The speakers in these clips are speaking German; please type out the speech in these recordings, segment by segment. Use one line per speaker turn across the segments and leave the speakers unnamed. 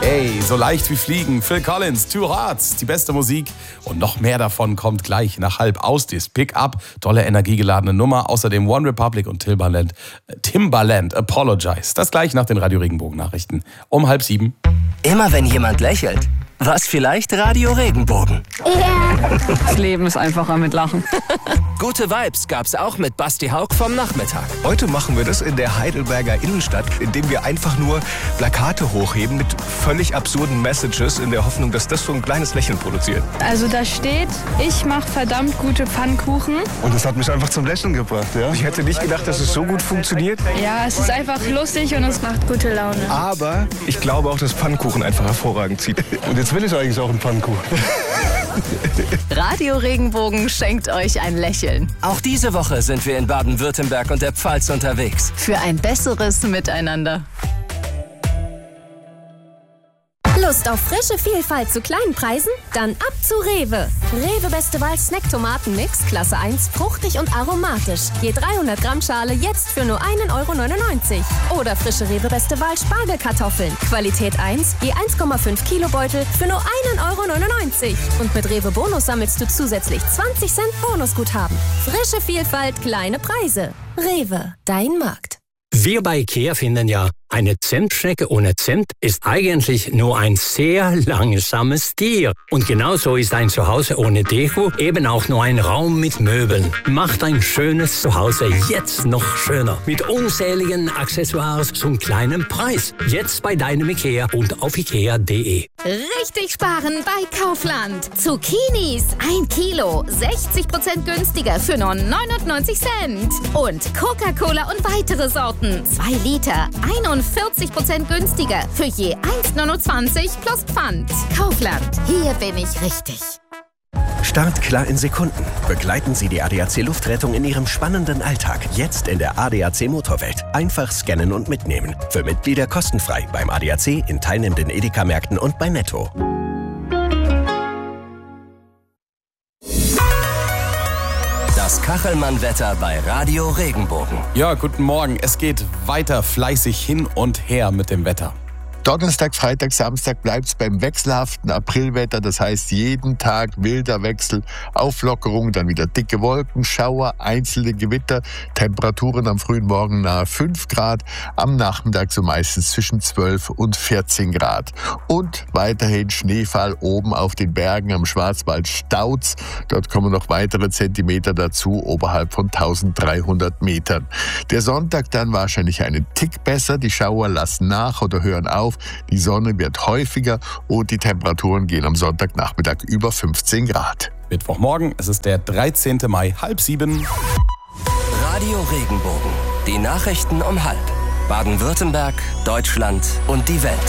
Hey, so leicht wie fliegen. Phil Collins, Two Hearts, die beste Musik. Und noch mehr davon kommt gleich nach halb aus. Das Pick-up, tolle energiegeladene Nummer. Außerdem One Republic und Timbaland, Apologize. Das gleich nach den Radio Regenbogen Nachrichten um 6:30.
Immer wenn jemand lächelt, was vielleicht Radio Regenbogen.
Ja.
Das Leben ist einfacher mit Lachen.
Gute Vibes gab's auch mit Basti Haug vom Nachmittag.
Heute machen wir das in der Heidelberger Innenstadt, indem wir einfach nur Plakate hochheben mit völlig absurden Messages in der Hoffnung, dass das so ein kleines Lächeln produziert.
Also da steht, ich mache verdammt gute Pfannkuchen.
Und das hat mich einfach zum Lächeln gebracht, ja?
Ich hätte nicht gedacht, dass es so gut funktioniert.
Ja, es ist einfach lustig und es macht gute Laune.
Aber ich glaube auch, dass Pfannkuchen einfach hervorragend zieht.
Und jetzt will ich eigentlich auch einen Pfannkuchen.
Radio Regenbogen schenkt euch ein Lächeln.
Auch diese Woche sind wir in Baden-Württemberg und der Pfalz unterwegs.
Für ein besseres Miteinander.
Lust auf frische Vielfalt zu kleinen Preisen? Dann ab zu Rewe. Rewe Beste Wahl Snack-Tomaten-Mix, Klasse 1, fruchtig und aromatisch. Je 300 Gramm Schale jetzt für nur 1,99 €. Oder frische Rewe Beste Wahl Spargelkartoffeln. Qualität 1, je 1,5 Kilo Beutel für nur 1,99 €. Und mit Rewe Bonus sammelst du zusätzlich 20 Cent Bonusguthaben. Frische Vielfalt, kleine Preise. Rewe, dein Markt.
Wir bei IKEA finden ja, eine Zentschnecke ohne Zimt ist eigentlich nur ein sehr langsames Tier. Und genauso ist ein Zuhause ohne Deko eben auch nur ein Raum mit Möbeln. Macht ein schönes Zuhause jetzt noch schöner. Mit unzähligen Accessoires zum kleinen Preis. Jetzt bei deinem IKEA und auf ikea.de.
Richtig sparen bei Kaufland. Zucchinis 1 Kilo, 60% günstiger für nur 99 Cent. Und Coca-Cola und weitere Sorten, 2 Liter, 41% günstiger für je 1,29 € plus Pfand. Kaufland, hier bin ich richtig.
Startklar in Sekunden. Begleiten Sie die ADAC Luftrettung in Ihrem spannenden Alltag. Jetzt in der ADAC Motorwelt. Einfach scannen und mitnehmen. Für Mitglieder kostenfrei beim ADAC, in teilnehmenden Edeka-Märkten und bei Netto.
Das Kachelmann-Wetter bei Radio Regenbogen.
Ja, guten Morgen. Es geht weiter fleißig hin und her mit dem Wetter.
Donnerstag, Freitag, Samstag bleibt es beim wechselhaften Aprilwetter. Das heißt, jeden Tag wilder Wechsel, Auflockerung, dann wieder dicke Wolken, Schauer, einzelne Gewitter, Temperaturen am frühen Morgen nahe 5 Grad, am Nachmittag so meistens zwischen 12 und 14 Grad. Und weiterhin Schneefall oben auf den Bergen am Schwarzwald staut's. Dort kommen noch weitere Zentimeter dazu, oberhalb von 1300 Metern. Der Sonntag dann wahrscheinlich einen Tick besser. Die Schauer lassen nach oder hören auf. Die Sonne wird häufiger und die Temperaturen gehen am Sonntagnachmittag über 15 Grad.
Mittwochmorgen, es ist der 13. Mai, 6:30.
Radio Regenbogen. Die Nachrichten um 6:30. Baden-Württemberg, Deutschland und die Welt.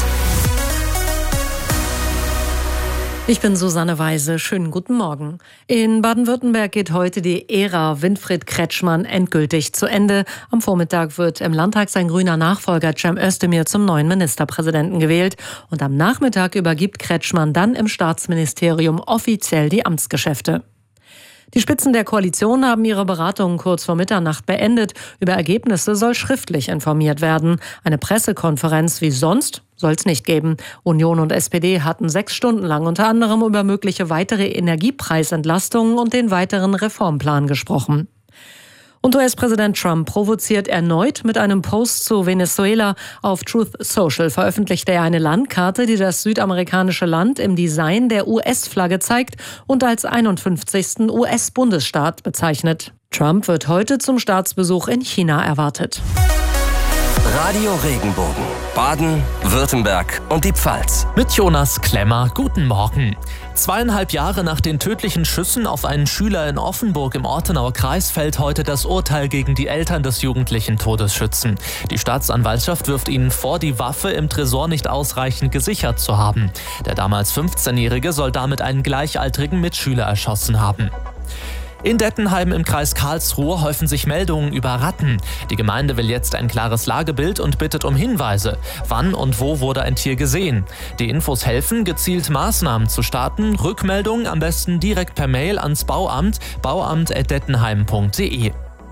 Ich bin Susanne Weise. Schönen guten Morgen. In Baden-Württemberg geht heute die Ära Winfried Kretschmann endgültig zu Ende. Am Vormittag wird im Landtag sein grüner Nachfolger Cem Özdemir zum neuen Ministerpräsidenten gewählt. Und am Nachmittag übergibt Kretschmann dann im Staatsministerium offiziell die Amtsgeschäfte. Die Spitzen der Koalition haben ihre Beratungen kurz vor Mitternacht beendet. Über Ergebnisse soll schriftlich informiert werden. Eine Pressekonferenz wie sonst soll es nicht geben. Union und SPD hatten 6 Stunden lang unter anderem über mögliche weitere Energiepreisentlastungen und den weiteren Reformplan gesprochen. Und US-Präsident Trump provoziert erneut mit einem Post zu Venezuela. Auf Truth Social veröffentlichte er eine Landkarte, die das südamerikanische Land im Design der US-Flagge zeigt und als 51. US-Bundesstaat bezeichnet. Trump wird heute zum Staatsbesuch in China erwartet.
Radio Regenbogen. Baden, Württemberg und die Pfalz.
Mit Jonas Klemmer, guten Morgen. 2,5 Jahre nach den tödlichen Schüssen auf einen Schüler in Offenburg im Ortenauer Kreis fällt heute das Urteil gegen die Eltern des jugendlichen Todesschützen. Die Staatsanwaltschaft wirft ihnen vor, die Waffe im Tresor nicht ausreichend gesichert zu haben. Der damals 15-Jährige soll damit einen gleichaltrigen Mitschüler erschossen haben. In Dettenheim im Kreis Karlsruhe häufen sich Meldungen über Ratten. Die Gemeinde will jetzt ein klares Lagebild und bittet um Hinweise. Wann und wo wurde ein Tier gesehen? Die Infos helfen, gezielt Maßnahmen zu starten. Rückmeldungen am besten direkt per Mail ans Bauamt, bauamt@dettenheim.de.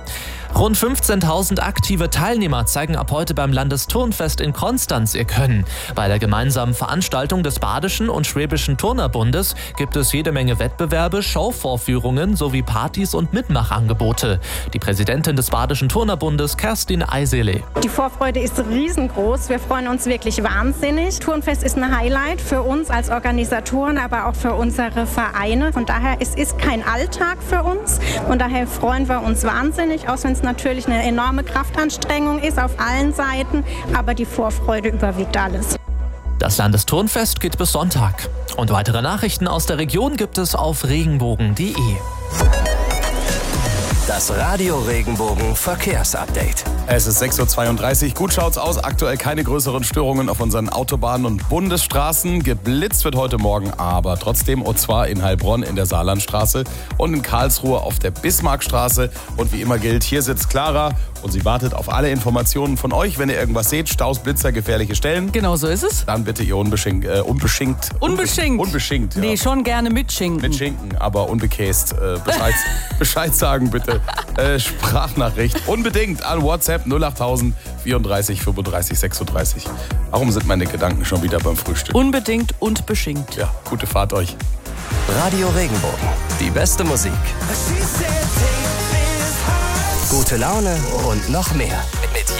Rund 15.000 aktive Teilnehmer zeigen ab heute beim Landesturnfest in Konstanz ihr Können. Bei der gemeinsamen Veranstaltung des Badischen und Schwäbischen Turnerbundes gibt es jede Menge Wettbewerbe, Showvorführungen sowie Partys und Mitmachangebote. Die Präsidentin des Badischen Turnerbundes, Kerstin Eisele.
Die Vorfreude ist riesengroß. Wir freuen uns wirklich wahnsinnig. Turnfest ist ein Highlight für uns als Organisatoren, aber auch für unsere Vereine. Von daher, es ist kein Alltag für uns. Und daher freuen wir uns wahnsinnig, auch wenn es natürlich eine enorme Kraftanstrengung ist auf allen Seiten, aber die Vorfreude überwiegt alles.
Das Landesturnfest geht bis Sonntag. Und weitere Nachrichten aus der Region gibt es auf regenbogen.de.
Das Radio Regenbogen Verkehrsupdate.
Es ist 6.32 Uhr. Gut schaut's aus. Aktuell keine größeren Störungen auf unseren Autobahnen und Bundesstraßen. Geblitzt wird heute Morgen aber trotzdem. Und zwar in Heilbronn in der Saarlandstraße und in Karlsruhe auf der Bismarckstraße. Und wie immer gilt, hier sitzt Clara und sie wartet auf alle Informationen von euch. Wenn ihr irgendwas seht, Staus, Blitzer, gefährliche Stellen.
Genau so ist es.
Dann bitte ihr unbeschinkt. Unbeschinkt, ja.
Nee, schon gerne mit Schinken.
Mit Schinken, aber unbekäst. Bescheid sagen bitte. Sprachnachricht unbedingt an WhatsApp 08000 34 35 36. Warum sind meine Gedanken schon wieder beim Frühstück?
Unbedingt und beschinkt.
Ja, gute Fahrt euch.
Radio Regenbogen. Die beste Musik. Gute Laune und noch mehr. Mit